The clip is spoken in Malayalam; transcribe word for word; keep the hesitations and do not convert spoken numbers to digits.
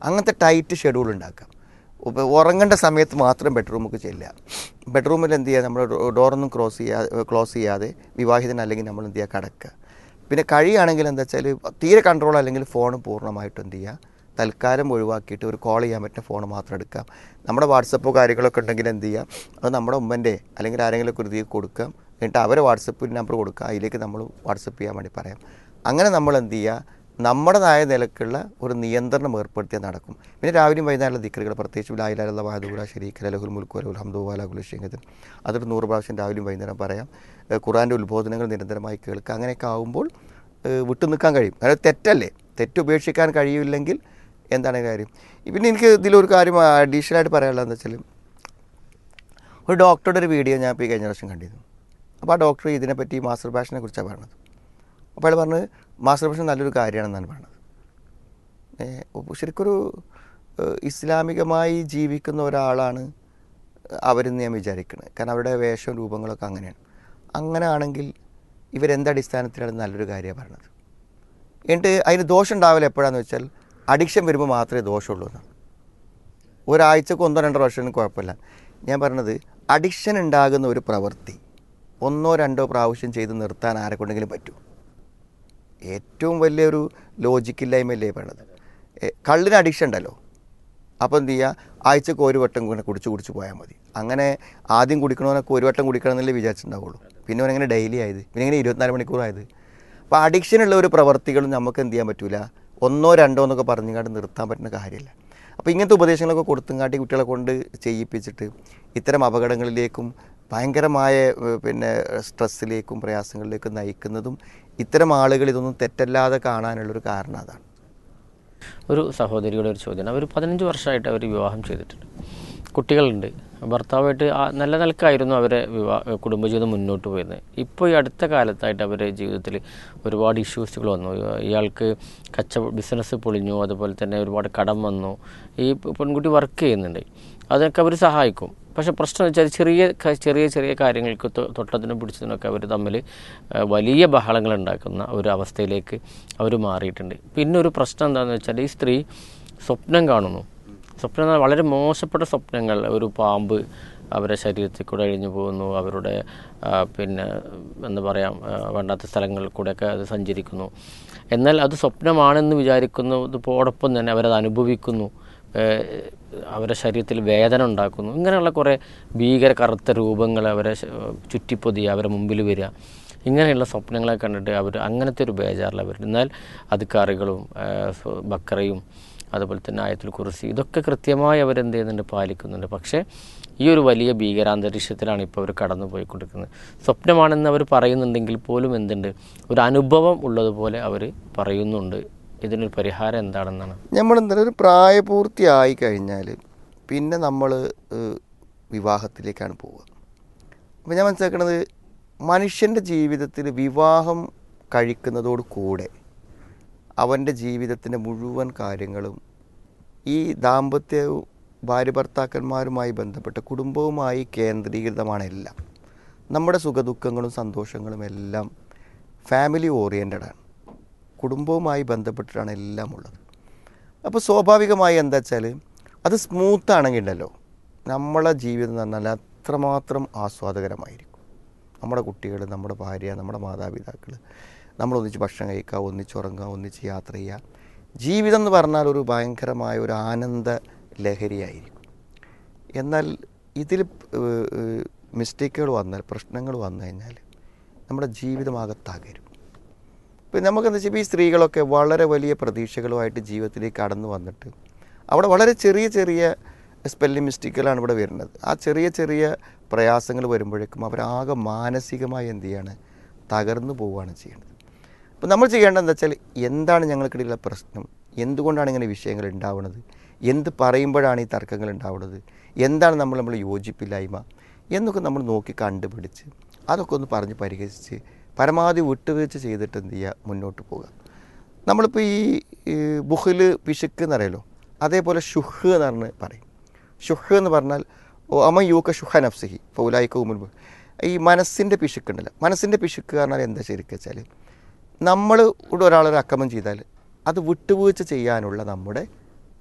അങ്ങനത്തെ ടൈറ്റ് ഷെഡ്യൂൾ ഉണ്ടാക്കാം. ഉറങ്ങേണ്ട സമയത്ത് മാത്രം ബെഡ്റൂമിലേക്ക് ചെല്ലുക. ബെഡ്റൂമിൽ എന്ത് ചെയ്യുക, നമ്മൾ ഡോറൊന്നും ക്രോസ് ചെയ്യാതെ ക്ലോസ് ചെയ്യാതെ വിവാഹിതനല്ലെങ്കിൽ നമ്മൾ എന്ത് ചെയ്യുക, കിടക്കുക. പിന്നെ കഴിയുകയാണെങ്കിൽ എന്താ വെച്ചാൽ തീരെ കൺട്രോൾ അല്ലെങ്കിൽ ഫോൺ പൂർണ്ണമായിട്ട് എന്ത് ചെയ്യുക, തൽക്കാലം ഒഴിവാക്കിയിട്ട് ഒരു കോൾ ചെയ്യാൻ പറ്റുന്ന ഫോൺ മാത്രം എടുക്കാം. നമ്മുടെ വാട്സപ്പോ കാര്യങ്ങളൊക്കെ ഉണ്ടെങ്കിൽ എന്ത് ചെയ്യുക, അത് നമ്മുടെ ഉമ്മൻ്റെ അല്ലെങ്കിൽ ആരെങ്കിലും ഒരു ഇതിൽ കൊടുക്കാം. എന്നിട്ട് അവരെ വാട്സപ്പ് നമ്പർ കൊടുക്കുക, അതിലേക്ക് നമ്മൾ വാട്സപ്പ് ചെയ്യാൻ വേണ്ടി പറയാം. അങ്ങനെ നമ്മൾ എന്ത് ചെയ്യുക, നമ്മുടേതായ നിലക്കുള്ള ഒരു നിയന്ത്രണം ഏർപ്പെടുത്തിയാൽ നടക്കും. പിന്നെ രാവിലെയും വൈകുന്നേരം ദിക്റുകൾ, പ്രത്യേകിച്ച് ലാ ഇലാഹ ഇല്ലല്ലാഹു വഹ്ദഹു ലാ ശരീക ലഹു ലഹുൽ മുൽക്കു വലഹുൽ ഹംദു വഹുവ അലാ കുല്ലി ഷൈഇൻ ഖദീർ, അതൊരു നൂറ് പ്രാവശ്യം രാവിലെയും വൈകുന്നേരം പറയാം. ഖുർആൻ്റെ ഉത്ബോധനങ്ങൾ നിരന്തരമായി കേൾക്കുക. അങ്ങനെയൊക്കെ ആകുമ്പോൾ വിട്ടു നിൽക്കാൻ കഴിയും. അതായത് തെറ്റല്ലേ, തെറ്റ് ഉപേക്ഷിക്കാൻ കഴിയില്ലെങ്കിൽ എന്താണ് കാര്യം. പിന്നെ എനിക്ക് ഇതിലൊരു കാര്യം അഡീഷണലായിട്ട് പറയാനുള്ളതെന്ന് വെച്ചാൽ, ഒരു ഡോക്ടറുടെ ഒരു വീഡിയോ ഞാൻ ഇപ്പോൾ ഈ കഴിഞ്ഞ പ്രാവശ്യം കണ്ടിരുന്നു. അപ്പോൾ ആ ഡോക്ടർ ഇതിനെപ്പറ്റി മാസ്റ്റർബേഷനെ കുറിച്ചാണ് പറഞ്ഞത്. അപ്പോൾ അയാൾ പറഞ്ഞത് മാസ്റ്റർബേഷൻ നല്ലൊരു കാര്യമാണെന്നാണ് പറഞ്ഞത്. ശരിക്കൊരു ഇസ്ലാമികമായി ജീവിക്കുന്ന ഒരാളാണ് അവരെന്ന് ഞാൻ വിചാരിക്കുന്നത്. കാരണം അവരുടെ വേഷം രൂപങ്ങളൊക്കെ അങ്ങനെയാണ്. അങ്ങനെ ആണെങ്കിൽ ഇവരെന്തടിസ്ഥാനത്തിലാണ് നല്ലൊരു കാര്യമാണ് പറഞ്ഞത്. എന്നിട്ട് അതിന് ദോഷം ഉണ്ടാവില്ല എപ്പോഴാണെന്ന് വെച്ചാൽ, അഡിക്ഷൻ വരുമ്പോൾ മാത്രമേ ദോഷമുള്ളൂ എന്നാണ്. ഒരാഴ്ചക്ക് ഒന്നോ രണ്ടോ വർഷത്തിന് കുഴപ്പമില്ല. ഞാൻ പറഞ്ഞത് അഡിക്ഷൻ ഉണ്ടാകുന്ന ഒരു പ്രവൃത്തി ഒന്നോ രണ്ടോ പ്രാവശ്യം ചെയ്ത് നിർത്താൻ ആരെക്കൊണ്ടെങ്കിലും പറ്റും. ഏറ്റവും വലിയൊരു ലോജിക്കില്ലായ്മയല്ലേ പറയണത്. കള്ളിന് അഡിക്ഷൻ ഉണ്ടല്ലോ, അപ്പോൾ എന്ത് ചെയ്യുക, ആഴ്ചക്ക് ഒരു വട്ടം ഇങ്ങനെ കുടിച്ച് കുടിച്ച് പോയാൽ മതി. അങ്ങനെ ആദ്യം കുടിക്കണമെന്നൊക്കെ ഒരു വട്ടം കുടിക്കണം എന്നല്ലേ വിചാരിച്ചിട്ടുണ്ടാവുള്ളൂ. പിന്നെ അവനെങ്ങനെ ഡെയിലി ആയത്, പിന്നെ ഇങ്ങനെ ഇരുപത്തിനാല് മണിക്കൂറായത്. അപ്പോൾ അഡിക്ഷനുള്ള ഒരു പ്രവർത്തികളും നമുക്ക് എന്ത് ചെയ്യാൻ പറ്റില്ല, ഒന്നോ രണ്ടോ എന്നൊക്കെ പറഞ്ഞുകൊണ്ട് നിർത്താൻ പറ്റുന്ന കാര്യമില്ല. അപ്പോൾ ഇങ്ങനത്തെ ഉപദേശങ്ങളൊക്കെ കൊടുത്തുങ്ങാട്ടി കുട്ടികളെ കൊണ്ട് ചെയ്യിപ്പിച്ചിട്ട് ഇത്തരം അപകടങ്ങളിലേക്കും ഭയങ്കരമായ പിന്നെ സ്ട്രെസ്സിലേക്കും പ്രയാസങ്ങളിലേക്കും നയിക്കുന്നതും ഇത്തരം ആളുകൾ ഇതൊന്നും തെറ്റല്ലാതെ കാണാനുള്ളൊരു കാരണം അതാണ്. ഒരു സഹോദരിയുടെ ഒരു ചോദ്യം, അവർ പതിനഞ്ച് വർഷമായിട്ട് അവർ വിവാഹം ചെയ്തിട്ടുണ്ട്, കുട്ടികളുണ്ട്, ഭർത്താവായിട്ട് നല്ല നിലക്കായിരുന്നു അവരെ വിവാഹ കുടുംബജീവിതം മുന്നോട്ട് പോയിരുന്നത്. ഇപ്പോൾ ഈ അടുത്ത കാലത്തായിട്ട് അവരുടെ ജീവിതത്തിൽ ഒരുപാട് ഇഷ്യൂസുകൾ വന്നു. ഇയാൾക്ക് കച്ച ബിസിനസ് പൊളിഞ്ഞു, അതുപോലെ തന്നെ ഒരുപാട് കടം വന്നു. ഈ പെൺകുട്ടി വർക്ക് ചെയ്യുന്നുണ്ട്, അതൊക്കെ അവർ സഹായിക്കും. പക്ഷേ പ്രശ്നം വെച്ചാൽ ചെറിയ ചെറിയ ചെറിയ കാര്യങ്ങൾക്ക് തൊട്ടതിനും പിടിച്ചതിനൊക്കെ അവർ തമ്മിൽ വലിയ ബഹളങ്ങൾ ഉണ്ടാക്കുന്ന ഒരു അവസ്ഥയിലേക്ക് അവർ മാറിയിട്ടുണ്ട്. പിന്നെ ഒരു പ്രശ്നം എന്താണെന്ന് വെച്ചാൽ, ഈ സ്ത്രീ സ്വപ്നം കാണുന്നു. സ്വപ്നം വളരെ മോശപ്പെട്ട സ്വപ്നങ്ങൾ, ഒരു പാമ്പ് അവരുടെ ശരീരത്തിൽ കൂടെ അഴിഞ്ഞു പോകുന്നു, അവരുടെ പിന്നെ എന്താ പറയുക വേണ്ടാത്ത സ്ഥലങ്ങളിൽ കൂടെയൊക്കെ അത് സഞ്ചരിക്കുന്നു. എന്നാൽ അത് സ്വപ്നമാണെന്ന് വിചാരിക്കുന്നതോടൊപ്പം തന്നെ അവരത് അനുഭവിക്കുന്നു, അവരുടെ ശരീരത്തിൽ വേദന ഉണ്ടാക്കുന്നു. ഇങ്ങനെയുള്ള കുറേ ഭീകര കറുത്ത രൂപങ്ങൾ അവരെ ചുറ്റിപ്പൊതിയ അവരെ മുമ്പിൽ വരിക, ഇങ്ങനെയുള്ള സ്വപ്നങ്ങളെ കണ്ടിട്ട് അവർ അങ്ങനത്തെ ഒരു ബേജാറിൽ അവർ. എന്നാൽ അത് കറികളും ബക്കറയും അതുപോലെ തന്നെ ആയത്തുൽ കുർസി ഇതൊക്കെ കൃത്യമായി അവരെന്ത് ചെയ്യുന്നുണ്ട്, പാലിക്കുന്നുണ്ട്. പക്ഷേ ഈ ഒരു വലിയ ഭീകരാന്തരീക്ഷത്തിലാണ് ഇപ്പോൾ അവർ കടന്നു പോയിക്കൊണ്ടിരിക്കുന്നത്. സ്വപ്നമാണെന്ന് അവർ പറയുന്നുണ്ടെങ്കിൽ പോലും എന്തുണ്ട്, ഒരു അനുഭവം ഉള്ളതുപോലെ അവർ പറയുന്നുണ്ട്. ഇതിനൊരു പരിഹാരം എന്താണെന്നാണ്? നമ്മളെന്തായാലും ഒരു പ്രായപൂർത്തിയായി കഴിഞ്ഞാൽ പിന്നെ നമ്മൾ വിവാഹത്തിലേക്കാണ് പോവുക. അപ്പോൾ ഞാൻ മനസ്സിലാക്കുന്നത്, മനുഷ്യൻ്റെ ജീവിതത്തിൽ വിവാഹം കഴിക്കുന്നതോട് കൂടെ അവൻ്റെ ജീവിതത്തിൻ്റെ മുഴുവൻ കാര്യങ്ങളും ഈ ദാമ്പത്യവും ഭാര്യ ഭർത്താക്കന്മാരുമായി ബന്ധപ്പെട്ട കുടുംബവുമായി കേന്ദ്രീകൃതമാണ് എല്ലാം. നമ്മുടെ സുഖദുഃഖങ്ങളും സന്തോഷങ്ങളും എല്ലാം ഫാമിലി ഓറിയൻറ്റഡാണ്, കുടുംബവുമായി ബന്ധപ്പെട്ടിട്ടാണ് എല്ലാം ഉള്ളത്. അപ്പോൾ സ്വാഭാവികമായി എന്താ വെച്ചാൽ, അത് സ്മൂത്താണെങ്കിൽ ഉണ്ടല്ലോ നമ്മളെ ജീവിതം എന്ന് പറഞ്ഞാൽ അത്രമാത്രം ആസ്വാദകരമായിരിക്കും. നമ്മുടെ കുട്ടികൾ, നമ്മുടെ ഭാര്യ, നമ്മുടെ മാതാപിതാക്കൾ, നമ്മളൊന്നിച്ച് ഭക്ഷണം കഴിക്കുക, ഒന്നിച്ചുറങ്ങുക, ഒന്നിച്ച് യാത്ര ചെയ്യുക. ജീവിതം എന്ന് പറഞ്ഞാൽ ഒരു ഭയങ്കരമായ ഒരു ആനന്ദ ലഹരിയായിരിക്കും. എന്നാൽ ഇതിൽ മിസ്റ്റേക്കുകൾ വന്നാൽ, പ്രശ്നങ്ങൾ വന്നു കഴിഞ്ഞാൽ നമ്മുടെ ജീവിതമാകെ തകരും. ഇപ്പം നമുക്കെന്താ വെച്ചാൽ, ഈ സ്ത്രീകളൊക്കെ വളരെ വലിയ പ്രതീക്ഷകളുമായിട്ട് ജീവിതത്തിലേക്ക് കടന്നു വന്നിട്ട് അവിടെ വളരെ ചെറിയ ചെറിയ സ്പെല്ലിംഗ് മിസ്റ്റേക്കുകളാണ് ഇവിടെ വരുന്നത്. ആ ചെറിയ ചെറിയ പ്രയാസങ്ങൾ വരുമ്പോഴേക്കും അവരാകെ മാനസികമായി എന്ത് ചെയ്യാണ്, തകർന്നു പോവുകയാണ് ചെയ്യുന്നത്. അപ്പോൾ നമ്മൾ ചെയ്യേണ്ടത് എന്താ വെച്ചാൽ, എന്താണ് ഞങ്ങൾക്കിടയിലുള്ള പ്രശ്നം, എന്തുകൊണ്ടാണ് ഇങ്ങനെ വിഷയങ്ങൾ ഉണ്ടാവുന്നത്, എന്ത് പറയുമ്പോഴാണ് ഈ തർക്കങ്ങൾ ഉണ്ടാവുന്നത്, എന്താണ് നമ്മൾ നമ്മൾ യോജിപ്പില്ലായ്മ എന്നൊക്കെ നമ്മൾ നോക്കി കണ്ടുപിടിച്ച് അതൊക്കെ ഒന്ന് പറഞ്ഞ് പരിഹരിച്ച് പരമാവധി വിട്ടുവീഴ്ച ചെയ്തിട്ട് എന്ത് ചെയ്യുക, മുന്നോട്ട് പോകുക. നമ്മളിപ്പോൾ ഈ ബുഖില് പിശുക്ക് എന്നറിയാലോ, അതേപോലെ ഷുഹ് എന്ന് പറഞ്ഞ് പറയും. ഷുഹ് എന്ന് പറഞ്ഞാൽ അമ യൂക്ക ഷുഹ നഫ്സിഹി ഫൗലായിക്ക ഉമുൽ. ഈ മനസ്സിൻ്റെ പിശുക്കുണ്ടല്ലോ, മനസ്സിൻ്റെ പിശുക്ക് പറഞ്ഞാൽ എന്താ ശരിക്കും വെച്ചാൽ, നമ്മൾ ഇവിടെ ഒരാളൊരു അക്രമം ചെയ്താൽ അത് വിട്ടുവീഴ്ച ചെയ്യാനുള്ള നമ്മുടെ